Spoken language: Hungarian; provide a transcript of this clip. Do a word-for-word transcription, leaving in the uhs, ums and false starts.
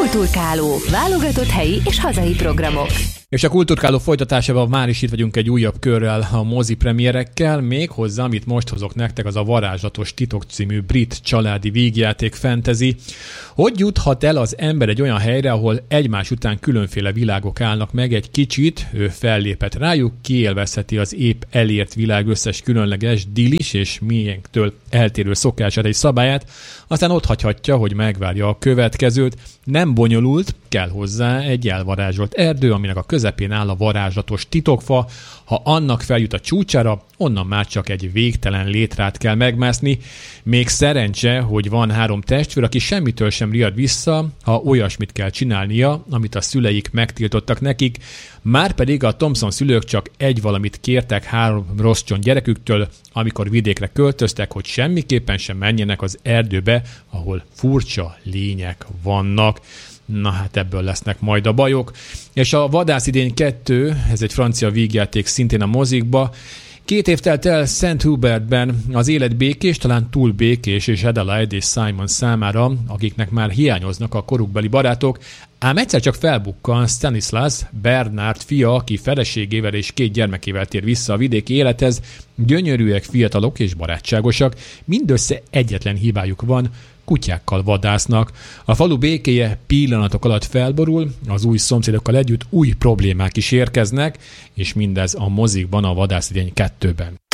Kulturkáló, válogatott helyi és hazai programok. És a Kulturkáló folytatásában már is itt vagyunk egy újabb körrel, a mozi premierekkel, még hozzá, amit most hozok nektek, az a Varázslatos Titok című brit családi vígjáték fantasy. Hogy juthat el az ember egy olyan helyre, ahol egymás után különféle világok állnak meg egy kicsit, ő fellépett rájuk, kiélvezheti az épp elért világ összes különleges, dilis és miénktől eltérő szokását és szabályát, aztán ott hagyhatja, hogy megvárja a következőt. Nem bonyolult, kell hozzá egy elvarázsolt erdő, aminek a közepén áll a varázslatos titokfa. Ha annak feljut a csúcsára, onnan már csak egy végtelen létrát kell megmászni. Még szerencse, hogy van három testvér, aki semmitől sem riad vissza, ha olyasmit kell csinálnia, amit a szüleik megtiltottak nekik. Márpedig a Thompson szülők csak egy valamit kértek három rossz csont gyereküktől, amikor vidékre költöztek, hogy semmiképpen sem menjenek az erdőbe, ahol furcsa lények vannak. Na hát ebből lesznek majd a bajok. És a Vadászidény kettő, ez egy francia vígjáték szintén a mozikba. Két év telt el Szent Hubertben, az élet békés, talán túl békés, és Adelaide és Simon számára, akiknek már hiányoznak a korukbeli barátok, ám egyszer csak felbukkan Stanislas, Bernard fia, aki feleségével és két gyermekével tér vissza a vidéki élethez. Gyönyörűek, fiatalok és barátságosak, mindössze egyetlen hibájuk van, kutyákkal vadásznak. A falu békéje pillanatok alatt felborul, az új szomszédokkal együtt új problémák is érkeznek, és mindez a mozikban, a Vadászidény kettőben.